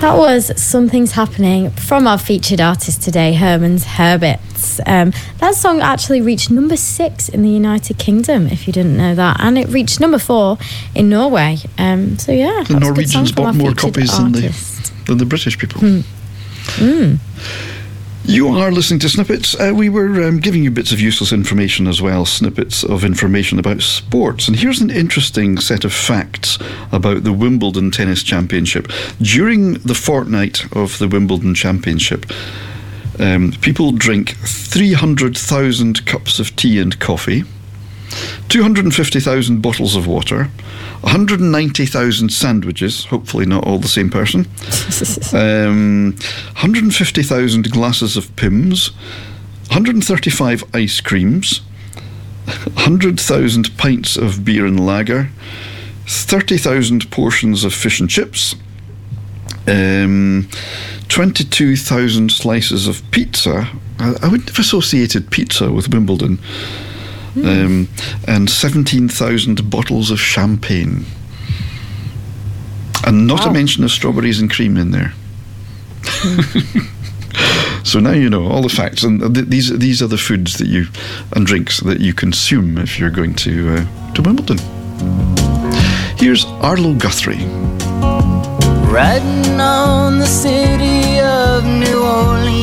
That was Something's Happening from our featured artist today, Herman's Hermits. That song actually reached number 6 in the United Kingdom, if you didn't know that, and it reached number 4 in Norway. So yeah, the Norwegians bought more copies than the British people. You are listening to Snippets. We were giving you bits of useless information as well, snippets of information about sports. And here's an interesting set of facts about the Wimbledon Tennis Championship. During the fortnight of the Wimbledon Championship, people drink 300,000 cups of tea and coffee, 250,000 bottles of water, 190,000 sandwiches, hopefully not all the same person, 150,000 glasses of Pimm's, 135 ice creams, 100,000 pints of beer and lager, 30,000 portions of fish and chips, 22,000 slices of pizza. I wouldn't have associated pizza with Wimbledon. And 17,000 bottles of champagne. And not a mention of strawberries and cream in there. So now you know all the facts, and these are the foods that you and drinks that you consume if you're going to Wimbledon. Here's Arlo Guthrie. Riding on the city of New Orleans,